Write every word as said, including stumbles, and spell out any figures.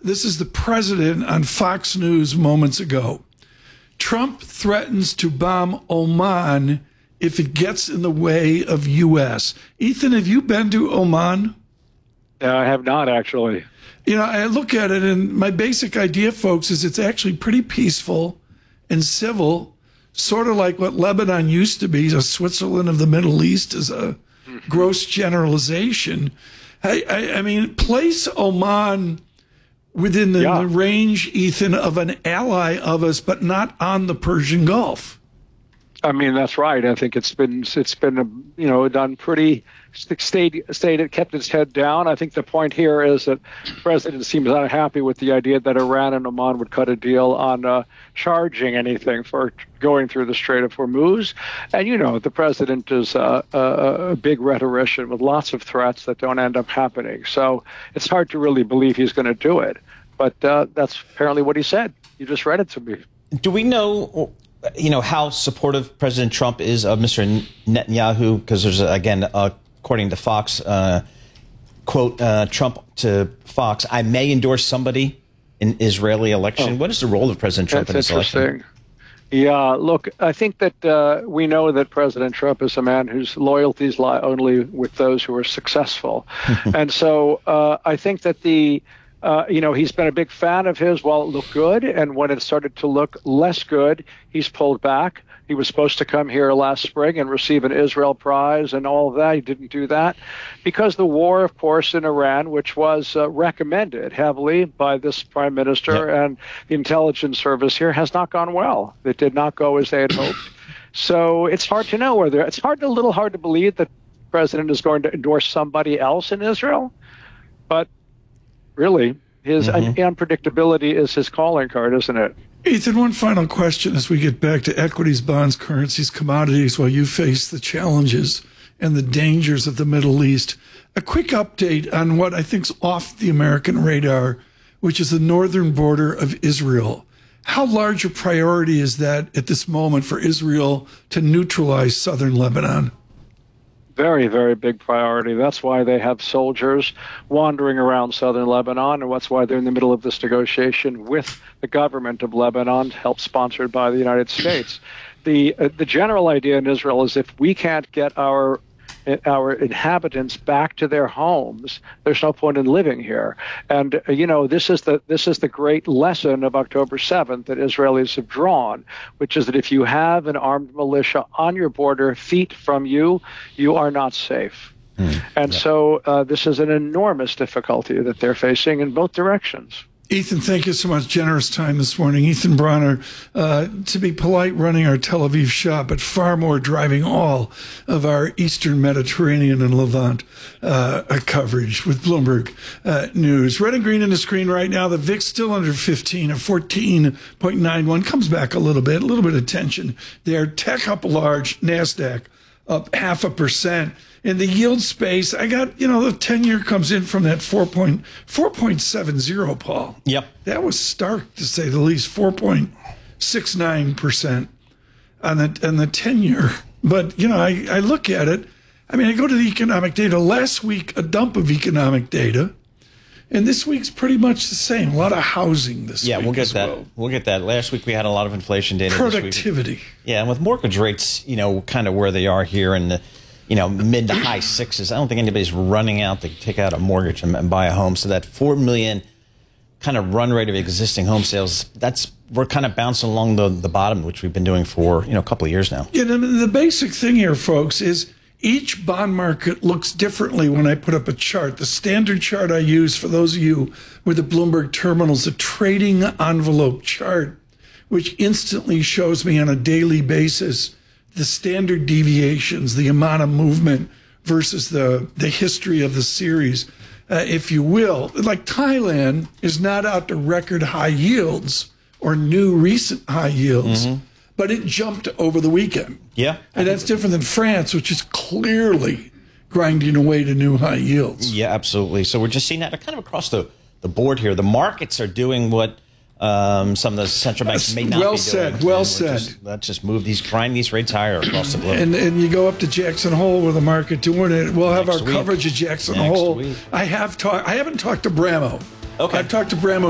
This is the president on Fox News moments ago. Trump threatens to bomb Oman if it gets in the way of U S. Ethan, have you been to Oman? Uh, I have not, actually. You know, I look at it, and my basic idea, folks, is it's actually pretty peaceful and civil, sort of like what Lebanon used to be. A Switzerland of the Middle East is a gross generalization. I, I, I mean, place Oman within the, yeah. the range, Ethan, of an ally of us, but not on the Persian Gulf. I mean, that's right. I think it's been it's been you know done pretty stayed stayed kept its head down. I think the point here is that the president seems unhappy with the idea that Iran and Oman would cut a deal on uh, charging anything for going through the Strait of Hormuz. And you know, the president is uh, a, a big rhetorician with lots of threats that don't end up happening. So it's hard to really believe he's going to do it. But uh, that's apparently what he said. You just read it to me. Do we know? You know, how supportive President Trump is of Mister Netanyahu? Because there's, again, uh, according to Fox, uh, quote, uh, Trump to Fox, I may endorse somebody in Israeli election. Oh. What is the role of President Trump That's in this election? Yeah, look, I think that uh, we know that President Trump is a man whose loyalties lie only with those who are successful. And so uh, I think that the Uh, you know, he's been a big fan of his while it looked good. And when it started to look less good, he's pulled back. He was supposed to come here last spring and receive an Israel Prize and all of that. He didn't do that because the war, of course, in Iran, which was uh, recommended heavily by this prime minister yep. and the intelligence service here, has not gone well. It did not go as they had hoped. So it's hard to know whether it's hard, a little hard to believe that the president is going to endorse somebody else in Israel. But really, his mm-hmm. unpredictability is his calling card, isn't it? Ethan, one final question as we get back to equities, bonds, currencies, commodities, while you face the challenges and the dangers of the Middle East. A quick update on what I think is off the American radar, which is the northern border of Israel. How large a priority is that at this moment for Israel to neutralize southern Lebanon? Very, very big priority. That's why they have soldiers wandering around southern Lebanon, and that's why they're in the middle of this negotiation with the government of Lebanon, help sponsored by the United States. The uh, the general idea in Israel is if we can't get our our inhabitants back to their homes, there's no point in living here. And uh, you know, this is the this is the great lesson of October seventh that Israelis have drawn, which is that if you have an armed militia on your border, feet from you, you are not safe. Mm, and yeah. so uh, this is an enormous difficulty that they're facing in both directions. Ethan, thank you so much. Generous time this morning. Ethan Bronner, uh, to be polite, running our Tel Aviv shop, but far more driving all of our Eastern Mediterranean and Levant uh, coverage with Bloomberg uh, News. Red and green on the screen right now. The V I X still under fifteen, a fourteen point nine one. Comes back a little bit, a little bit of tension there. Tech up large, NASDAQ up half a percent. In the yield space, I got, you know, the ten-year comes in from that four point seven zero, Paul. Yep. That was stark, to say the least, four point six nine percent on the, on the ten-year. But, you know, I, I look at it. I mean, I go to the economic data. Last week, a dump of economic data. And this week's pretty much the same. A lot of housing this yeah, week. Yeah, we'll get as that. Well. We'll get that. Last week we had a lot of inflation data. Productivity. This week. Yeah, and with mortgage rates, you know, kind of where they are here in the, you know, mid to high sixes, I don't think anybody's running out to take out a mortgage and, and buy a home. So that four million kind of run rate of existing home sales, that's we're kind of bouncing along the the bottom, which we've been doing for you know a couple of years now. Yeah, the, the basic thing here, folks, is each bond market looks differently when I put up a chart. The standard chart I use, for those of you with the Bloomberg terminals, a trading envelope chart, which instantly shows me on a daily basis the standard deviations, the amount of movement versus the, the history of the series, uh, if you will. Like Thailand is not out to record high yields or new recent high yields. Mm-hmm. But it jumped over the weekend. Yeah. And that's different than France, which is clearly grinding away to new high yields. Yeah, absolutely. So we're just seeing that kind of across the, the board here. The markets are doing what um, some of the central banks may not well be said, doing. Well said. Just, let's just move these, grind these rates higher across the globe. And, and you go up to Jackson Hole with the market doing it. We'll have Next our week. coverage of Jackson Next Hole. Week. I have talked. I haven't talked to Bramo. Okay. I've talked to Bramo